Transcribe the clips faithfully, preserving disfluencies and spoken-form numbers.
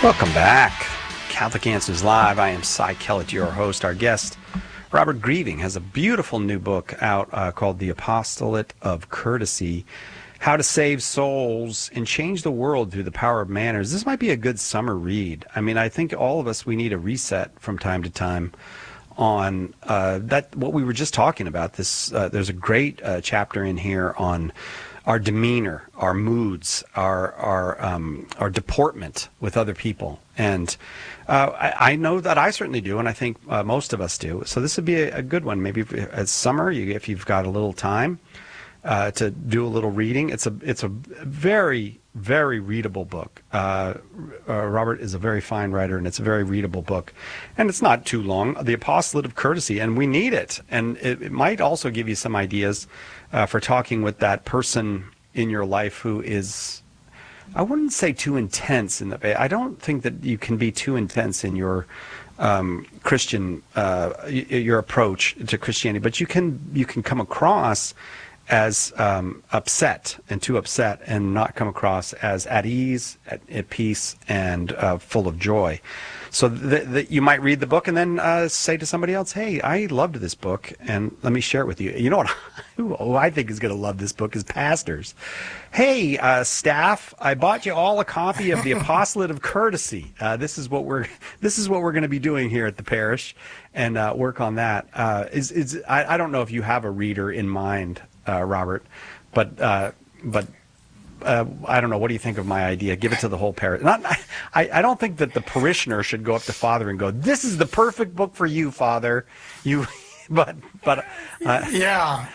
Welcome back. Catholic Answers Live. I am Cy Kellett, your host. Our guest, Robert Grieving, has a beautiful new book out uh, called The Apostolate of Courtesy, How to Save Souls and Change the World Through the Power of Manners. This might be a good summer read. I mean, I think all of us, we need a reset from time to time on uh, that. What we were just talking about. This uh, there's a great uh, chapter in here on our demeanor, our moods, our our um, our deportment with other people, and uh, I, I know that I certainly do, and I think uh, most of us do. So this would be a, a good one. Maybe if, it's summer, you, if you've got a little time uh, to do a little reading. It's a it's a very very readable book. Uh, uh, Robert is a very fine writer, and it's a very readable book, and it's not too long. The Apostolate of Courtesy, and we need it, and it, it might also give you some ideas Uh, for talking with that person in your life who is, I wouldn't say too intense in the, I don't think that you can be too intense in your um, Christian, uh, your approach to Christianity, but you can you can come across as um, upset and too upset, and not come across as at ease, at, at peace, and uh, full of joy. So that you might read the book and then uh, say to somebody else, hey, I loved this book, and let me share it with you. You know what? Who, who I think is going to love this book is pastors. Hey, uh, staff, I bought you all a copy of the Apostolate of Courtesy. Uh, this is what we're this is what we're going to be doing here at the parish, and uh, work on that. Uh, is is I, I don't know if you have a reader in mind, uh, Robert, but uh, but. Uh, I don't know. What do you think of my idea? Give it to the whole parish. Not, I, I don't think that the parishioner should go up to Father and go, "This is the perfect book for you, Father." You, but but uh, yeah,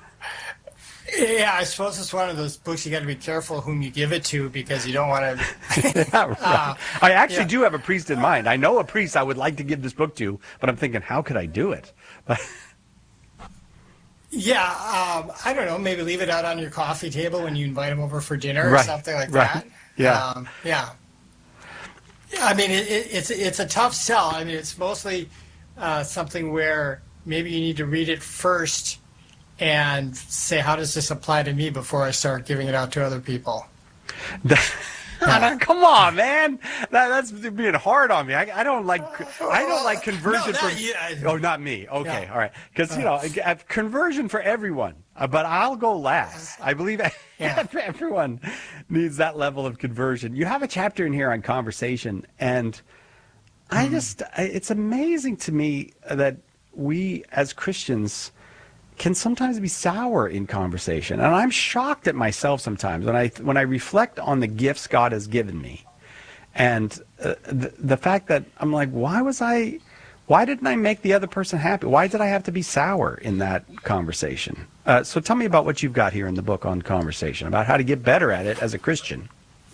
yeah. I suppose it's one of those books you got to be careful whom you give it to, because you don't want to. yeah, right. uh, I actually yeah. do have a priest in mind. I know a priest I would like to give this book to, but I'm thinking, how could I do it? Yeah, um, I don't know. Maybe leave it out on your coffee table when you invite them over for dinner, right, or something like right. that. Yeah, um, yeah. I mean, it, it, it's it's a tough sell. I mean, it's mostly uh, something where maybe you need to read it first and say, how does this apply to me before I start giving it out to other people? Yeah. Come on, man! That, that's being hard on me. I, I don't like I don't like conversion no, for. not you. Oh, not me. Okay, Yeah. all right. Because you know, I have conversion for everyone, uh, but I'll go last. I believe Yeah. everyone needs that level of conversion. You have a chapter in here on conversation, and I just it's amazing to me that we as Christians can sometimes be sour in conversation, and I'm shocked at myself sometimes when I when I reflect on the gifts God has given me, and uh, the, the fact that I'm like, why was I, why didn't I make the other person happy? Why did I have to be sour in that conversation? Uh, so tell me about what you've got here in the book on conversation, about how to get better at it as a Christian.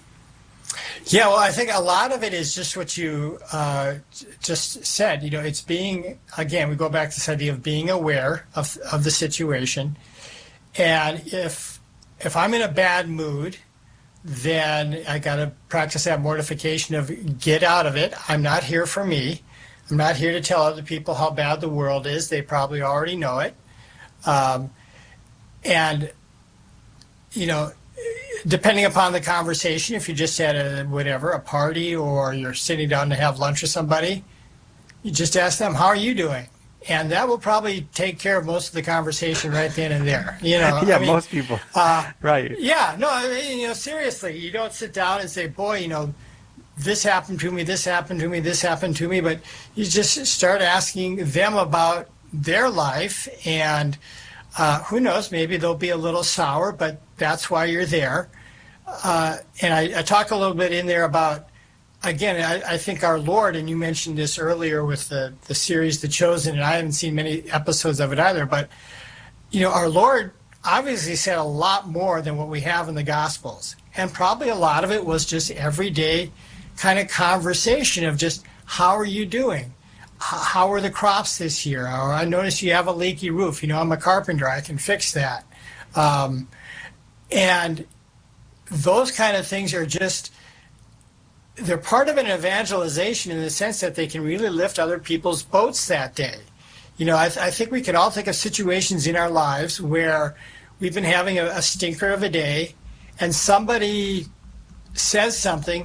Yeah, well, I think a lot of it is just what you uh, just said. You know, it's being, again, we go back to this idea of being aware of of the situation. And if if I'm in a bad mood, then I got to practice that mortification of get out of it. I'm not here for me. I'm not here to tell other people how bad the world is. They probably already know it. Um, and, you know, depending upon the conversation, if you just had a whatever, a party, or you're sitting down to have lunch with somebody, you just ask them, how are you doing? And that will probably take care of most of the conversation right then and there. You know, yeah, I mean, most people. Uh, right. Yeah, no, I mean, you know, seriously, you don't sit down and say, boy, you know, this happened to me, this happened to me, this happened to me, but you just start asking them about their life, and uh, who knows, maybe they'll be a little sour, but that's why you're there. Uh, and I, I talk a little bit in there about, again, I, I think our Lord, and you mentioned this earlier with the, the series The Chosen, and I haven't seen many episodes of it either, but, you know, our Lord obviously said a lot more than what we have in the Gospels. And probably a lot of it was just everyday kind of conversation of just, how are you doing? How are the crops this year? Or I noticed you have a leaky roof. You know, I'm a carpenter. I can fix that. Um, and those kind of things are just, they're part of an evangelization in the sense that they can really lift other people's boats that day. You know, I, th- I think we can all think of situations in our lives where we've been having a, a stinker of a day, and somebody says something,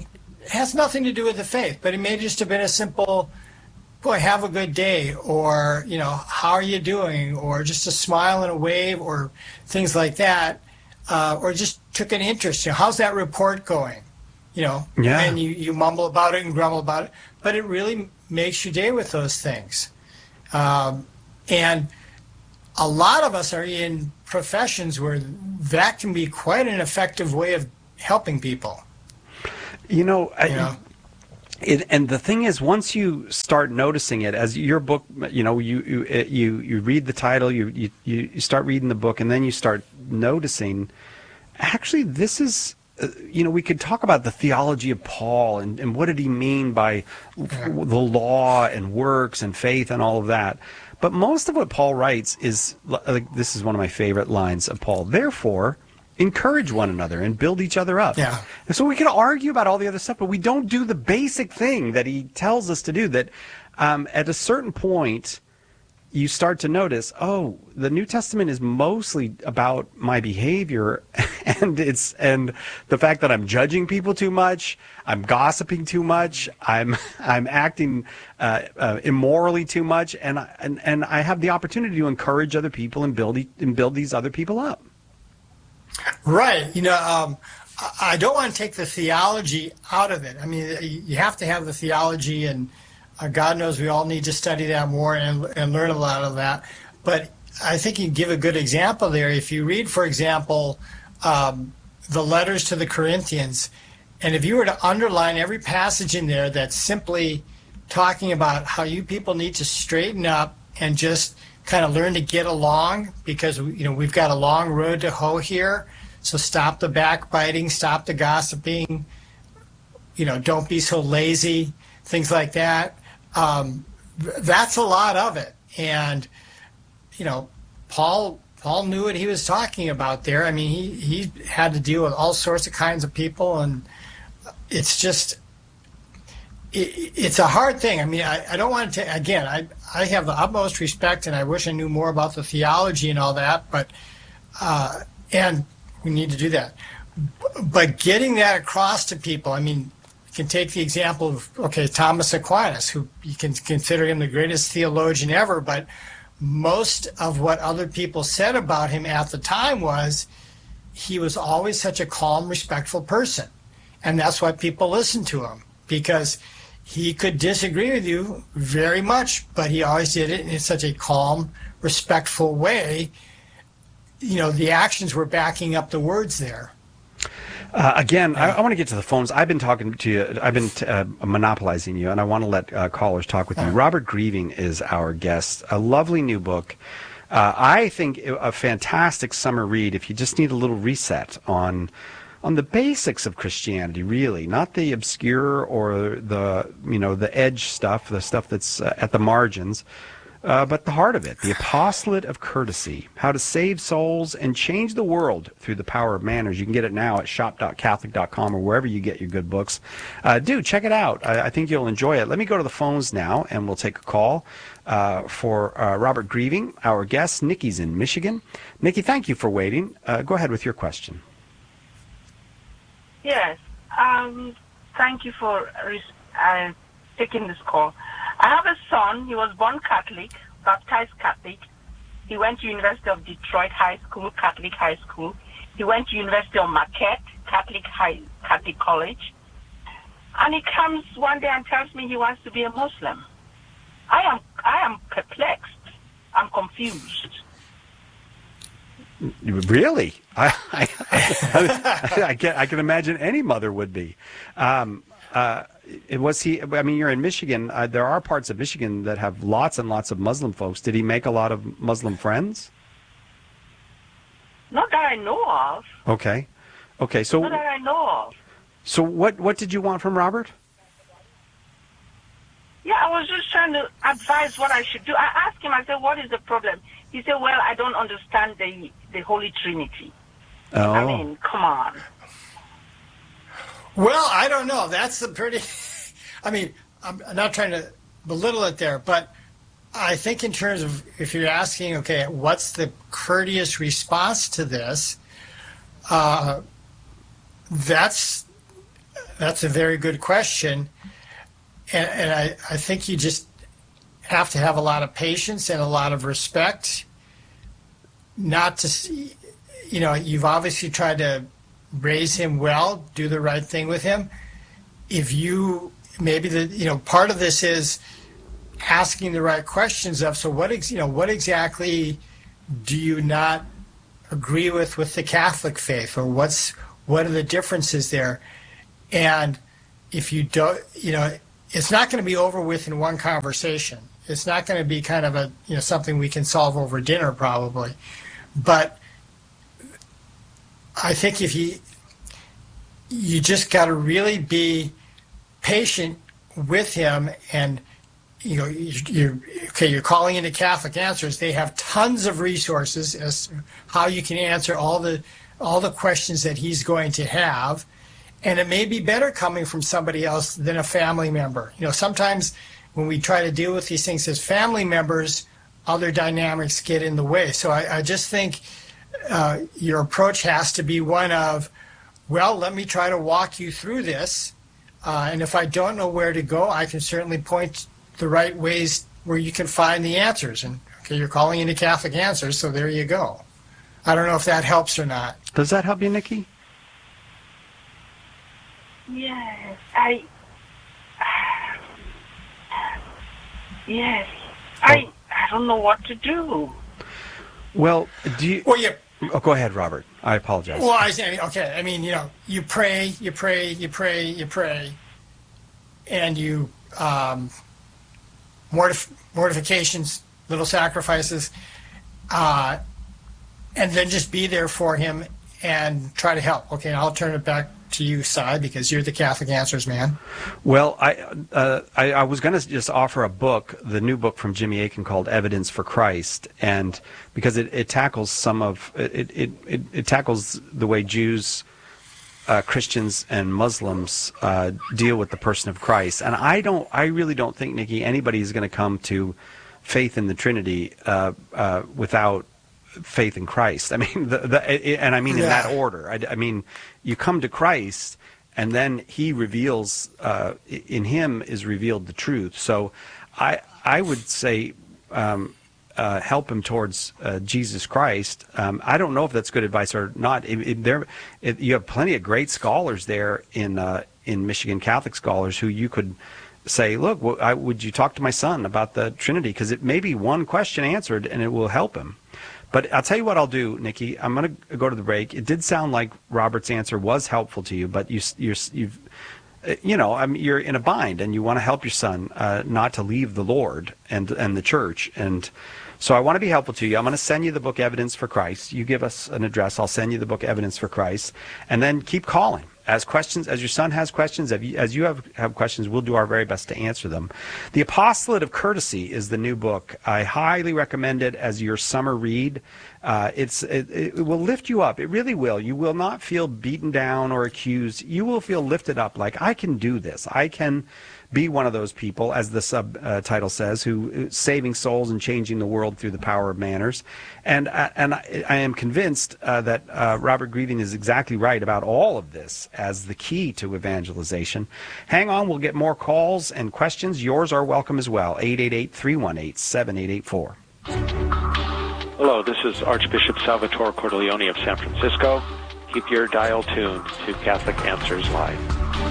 has nothing to do with the faith, but it may just have been a simple, boy, have a good day, or, you know, how are you doing, or just a smile and a wave, or things like that, uh, or just took an interest. You know, how's that report going? You know, yeah. and you, you mumble about it and grumble about it, but it really makes your day with those things. Um, and a lot of us are in professions where that can be quite an effective way of helping people. You know, I, you know? It, and the thing is, once you start noticing it, as your book, you know, you you you, you read the title, you, you you start reading the book, and then you start noticing, actually, this is, uh, you know, we could talk about the theology of Paul and, and what did he mean by Yeah. the law and works and faith and all of that. But most of what Paul writes is, like, this is one of my favorite lines of Paul. Therefore, encourage one another and build each other up. Yeah. And so we can argue about all the other stuff, but we don't do the basic thing that he tells us to do. That um, at a certain point, you start to notice, oh, the New Testament is mostly about my behavior, and it's and the fact that I'm judging people too much, I'm gossiping too much, I'm I'm acting uh, uh, immorally too much, and I- and and I have the opportunity to encourage other people and build e- and build these other people up. Right. You know, um, I I don't want to take the theology out of it. I mean, you have to have the theology, and uh, God knows we all need to study that more and, and learn a lot of that. But I think you give a good example there. If you read, for example, um, the letters to the Corinthians, and if you were to underline every passage in there that's simply talking about how you people need to straighten up and just kind of learn to get along, because you know we've got a long road to hoe here. So stop the backbiting, stop the gossiping. You know, don't be so lazy. Things like that. Um, th- that's a lot of it, and you know, Paul Paul knew what he was talking about there. I mean, he he had to deal with all sorts of kinds of people, and it's just. It, it's a hard thing. I mean, I, I don't want to, again, I, I have the utmost respect, and I wish I knew more about the theology and all that, but, uh, and we need to do that. But getting that across to people, I mean, you can take the example of, okay, Thomas Aquinas, who you can consider him the greatest theologian ever, but most of what other people said about him at the time was he was always such a calm, respectful person. And that's why people listened to him, because he could disagree with you very much, but he always did it in such a calm, respectful way. You know, the actions were backing up the words there. Uh, again, I, I want to get to the phones. I've been talking to you. I've been t- uh, monopolizing you, and I want to let uh, callers talk with you. Robert Grieving is our guest. A lovely new book. Uh, I think a fantastic summer read if you just need a little reset on on the basics of Christianity, really, not the obscure or the, you know, the edge stuff, the stuff that's uh, at the margins, uh, but the heart of it, the apostolate of courtesy, how to save souls and change the world through the power of manners. You can get it now at shop dot catholic dot com or wherever you get your good books. Uh, do check it out. I, I think you'll enjoy it. Let me go to the phones now, and we'll take a call uh, for uh, Robert Grieving, our guest. Nikki's in Michigan. Nikki, thank you for waiting. Uh, go ahead with your question. Yes. Um, thank you for uh, taking this call. I have a son. He was born Catholic, baptized Catholic. He went to University of Detroit High School, Catholic High School. He went to University of Marquette, Catholic High, Catholic College. And he comes one day and tells me he wants to be a Muslim. I am, I am perplexed. I'm confused. Really? I I, I, I, can, I can imagine any mother would be. Um, uh, was he? I mean, you're in Michigan. Uh, there are parts of Michigan that have lots and lots of Muslim folks. Did he make a lot of Muslim friends? Not that I know of. Okay, okay. So, Not that I know of. So what what did you want from Robert? Yeah, I was just trying to advise what I should do. I asked him, I said, what is the problem? He said, well, I don't understand the, the Holy Trinity. Oh. I mean, come on. Well, I don't know. That's the pretty, I mean, I'm not trying to belittle it there, but I think in terms of, if you're asking, okay, what's the courteous response to this, uh, that's that's a very good question. And, and I, I think you just have to have a lot of patience and a lot of respect. Not to see, you know, you've obviously tried to raise him well, do the right thing with him. If you, maybe the, you know, part of this is asking the right questions of, so what, ex, you know, what exactly do you not agree with with the Catholic faith, or what's, what are the differences there? And if you don't, you know, it's not going to be over with in one conversation. It's not going to be kind of a, you know, something we can solve over dinner probably. But I think if you, you just got to really be patient with him, and, you know, you're, okay, you're calling into Catholic Answers. They have tons of resources as to how you can answer all the, all the questions that he's going to have. And it may be better coming from somebody else than a family member. You know, sometimes when we try to deal with these things as family members, other dynamics get in the way. So I, I just think uh, your approach has to be one of, well, let me try to walk you through this. Uh, and if I don't know where to go, I can certainly point the right ways where you can find the answers. And okay, you're calling into Catholic Answers, so there you go. I don't know if that helps or not. Does that help you, Nikki? Yes, I. Yes, I. I don't know what to do. Well, do you? Well, yeah. Oh, go ahead, Robert. I apologize. Well, I say, okay. I mean, you know, you pray, you pray, you pray, you pray, and you um, mortif- mortifications, little sacrifices, uh, and then just be there for him and try to help. Okay, I'll turn it back to you, Cy, because you're the Catholic Answers man. Well, I uh, I, I was going to just offer a book, the new book from Jimmy Akin called Evidence for Christ, and because it, it tackles some of it it, it, it tackles the way Jews, uh, Christians, and Muslims uh, deal with the person of Christ. And I don't, I really don't think, Nikki, anybody is going to come to faith in the Trinity uh, uh, without faith in Christ. I mean, the, the and I mean in Yeah. that order. I, I mean, you come to Christ, and then He reveals, uh, in Him is revealed the truth. So, I I would say um, uh, help him towards uh, Jesus Christ. Um, I don't know if that's good advice or not. It, it, there, it, you have plenty of great scholars there in uh, in Michigan, Catholic scholars, who you could say, look, w- I, would you talk to my son about the Trinity? Because it may be one question answered, and it will help him. But I'll tell you what I'll do, Nikki. I'm going to go to the break. It did sound like Robert's answer was helpful to you, but you, you're, you've, you know, I mean, you're in a bind, and you want to help your son uh, not to leave the Lord and and the church. And so I want to be helpful to you. I'm going to send you the book Evidence for Christ. You give us an address. I'll send you the book Evidence for Christ, and then keep calling. As questions, as your son has questions, as you, as you have, have questions, we'll do our very best to answer them. The Apostolate of Courtesy is the new book. I highly recommend it as your summer read. Uh, it's it, it will lift you up. It really will. You will not feel beaten down or accused. You will feel lifted up, like, I can do this. I can be one of those people, as the subtitle uh, says, who saving souls and changing the world through the power of manners. And uh, and I, I am convinced uh, that uh, Robert Grieving is exactly right about all of this as the key to evangelization. Hang on, we'll get more calls and questions. Yours are welcome as well. eight eight eight, three one eight, seven eight eight four. Hello, this is Archbishop Salvatore Cordileone of San Francisco. Keep your dial tuned to Catholic Answers Live.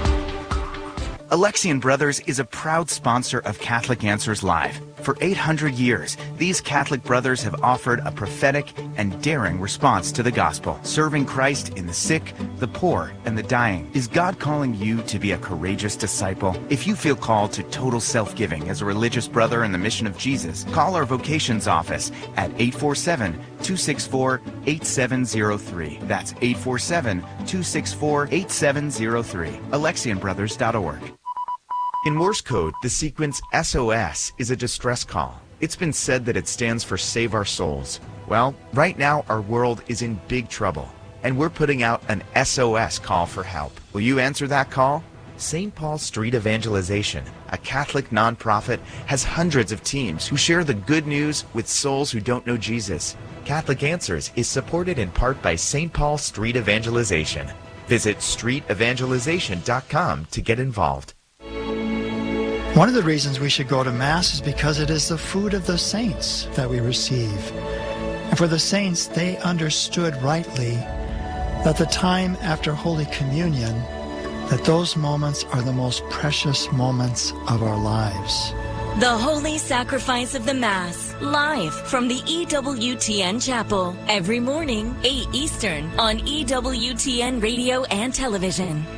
Alexian Brothers is a proud sponsor of Catholic Answers Live. For eight hundred years, these Catholic brothers have offered a prophetic and daring response to the gospel, serving Christ in the sick, the poor, and the dying. Is God calling you to be a courageous disciple? If you feel called to total self-giving as a religious brother in the mission of Jesus, call our vocations office at eight four seven, two six four, eight seven zero three. That's eight four seven, two six four, eight seven zero three. Alexian Brothers dot org. In Morse code, the sequence S O S is a distress call. It's been said that it stands for Save Our Souls. Well, right now our world is in big trouble, and we're putting out an S O S call for help. Will you answer that call? Saint Paul Street Evangelization, a Catholic nonprofit, has hundreds of teams who share the good news with souls who don't know Jesus. Catholic Answers is supported in part by Saint Paul Street Evangelization. Visit street evangelization dot com to get involved. One of the reasons we should go to Mass is because it is the food of the saints that we receive. And for the saints, they understood rightly that the time after Holy Communion, that those moments are the most precious moments of our lives. The Holy Sacrifice of the Mass, live from the E W T N Chapel, every morning, eight Eastern, on E W T N Radio and Television.